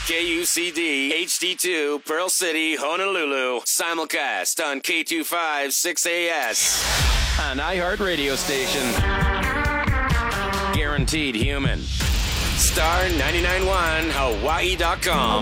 KUCD HD2 Pearl City, Honolulu. Simulcast on K25 6AS. An iHeart radio station. Guaranteed human. Star 99.1 Hawaii.com.